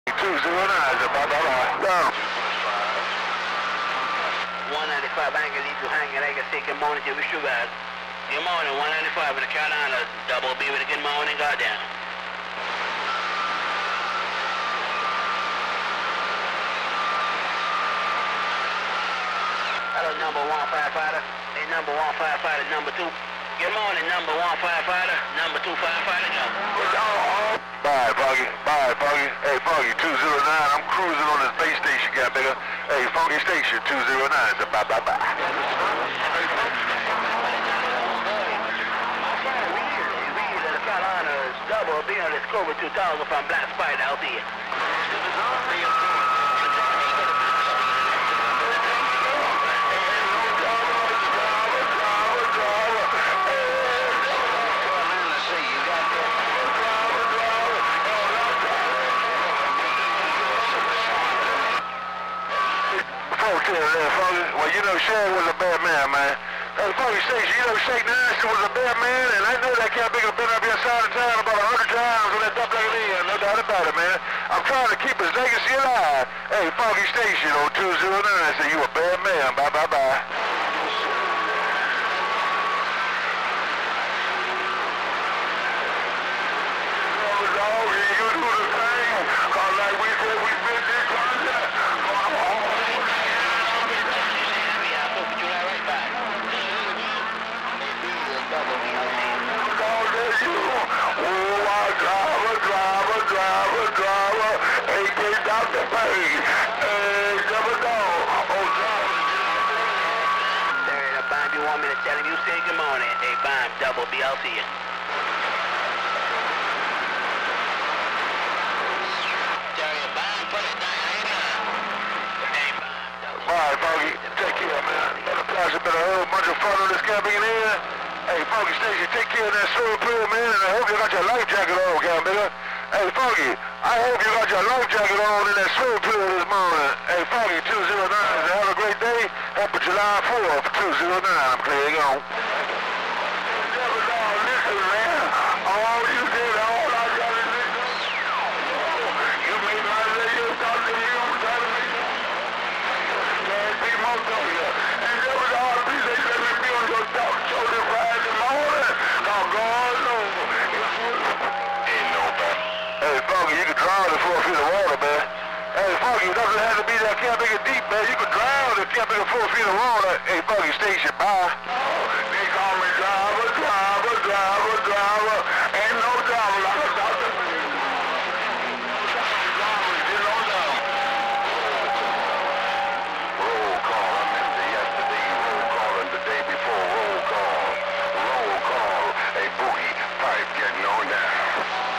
209, bye-bye. Down. 195, I ain't gonna leave you hanging. I can say good morning to you, wish you guys. Good morning, 195 in the Carolinas. Double B with a good morning, goddamn. Hello, number 1 firefighter. Hey, number 1 firefighter, number 2. Good morning, number 1 firefighter, number 2 firefighter, go. Bye, Foggy. Bye, Foggy. Hey, Foggy, 209. I'm cruising on this base station, got bigger. Hey, Foggy Station, 209. So bye, bye, bye. Double B on this Cobra 2000 from Black Spider out here. Well, you know, Shad was a bad man, man. Hey, Foggy Station, you know, Shake Nasty was a bad man, and I know that cat big have been up your side of town about 100 times with that double in, no doubt about it, man. I'm trying to keep his legacy alive. Hey, Foggy Station on 209, say you a bad man. Bye, bye, bye. You want me to tell him you say good morning? Hey, Bomb, double B, I'll see you. Tell you, Bomb, put it down, hey, Bomb. Hey, Bomb, double B. All right, Foggy, take care, man. Guys, it's been a whole bunch of fun on this camping in here. Hey, Foggy Station, take care of that swimming pool, man, and I hope you got your life jacket on, Gambler. Hey, Foggy, I hope you got your life jacket on in that swimming pool this morning. Hey, Foggy, 209, have a great day. Happy July 4th, 209, I'm playing on. Listen, man, all you did, all I got is this. You made my radio talk to me, I'm telling me. Can't be most of you. And there was all the people that let me be on your talk show this Friday morning. Now, God knows. Ain't no bad. Hey, Foggy, you can drown in 4 feet of water, man. Hey, Foggy, it doesn't have to be that camping deep, man. You can drown if camping 4 feet of water. Hey, Foggy Station, bye. They call me driver, driver, driver, driver.